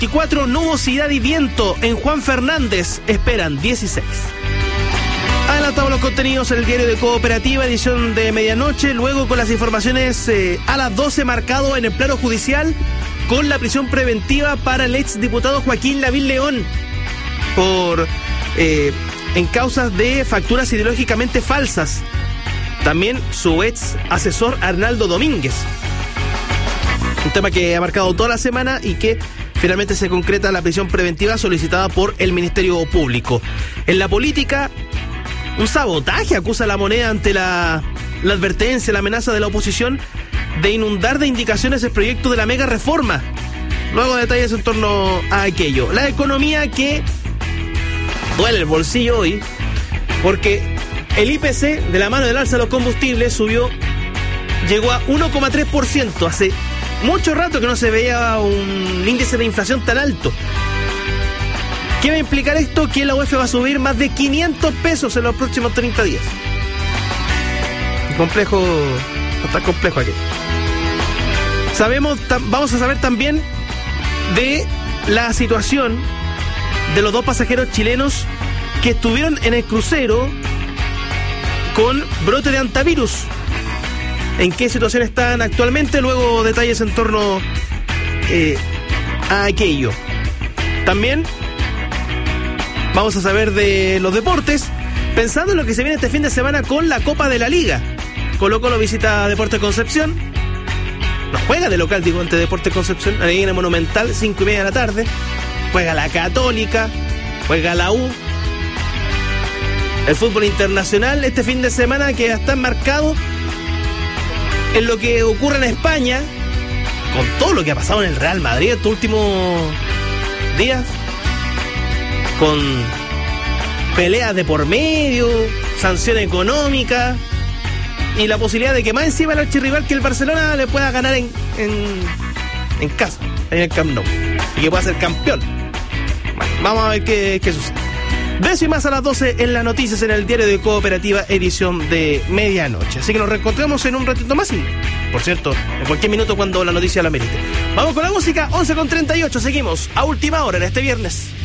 24, nubosidad y viento. En Juan Fernández esperan 16. Adelantamos los contenidos en el diario de Cooperativa, edición de medianoche. Luego con las informaciones a las 12, marcado en el plano judicial con la prisión preventiva para el exdiputado Joaquín Lavín León por en causas de facturas ideológicamente falsas. También su ex asesor Arnaldo Domínguez. Un tema que ha marcado toda la semana y que finalmente se concreta la prisión preventiva solicitada por el Ministerio Público. En la política, un sabotaje acusa a La Moneda ante la advertencia, la amenaza de la oposición de inundar de indicaciones el proyecto de la mega reforma. Luego detalles en torno a aquello. La economía que duele el bolsillo hoy, porque el IPC, de la mano del alza de los combustibles, llegó a 1,3%. Hace mucho rato que no se veía un índice de inflación tan alto. ¿Qué va a implicar esto? Que la UEF va a subir más de 500 pesos en los próximos 30 días. Complejo, está complejo aquí. Vamos a saber también de la situación de los 2 pasajeros chilenos que estuvieron en el crucero con brote de hantavirus. ¿En qué situación están actualmente? Luego detalles en torno a aquello. También vamos a saber de los deportes, pensando en lo que se viene este fin de semana con la Copa de la Liga. Colo-Colo visita Deportes Concepción. No juega de local, digo, ante Deportes Concepción. Ahí en el Monumental, 5:30 de la tarde. Juega la Católica, juega la U. El fútbol internacional este fin de semana que está enmarcado en lo que ocurre en España, con todo lo que ha pasado en el Real Madrid estos últimos días, con peleas de por medio, sanción económica y la posibilidad de que más encima el archirrival que el Barcelona le pueda ganar en casa, en el Camp Nou, y que pueda ser campeón. Bueno, vamos a ver qué sucede. De eso y más a las 12 en las noticias en el diario de Cooperativa, edición de medianoche. Así que nos reencontramos en un ratito más y, por cierto, en cualquier minuto cuando la noticia la merite. Vamos con la música, 11:38, seguimos a última hora en este viernes.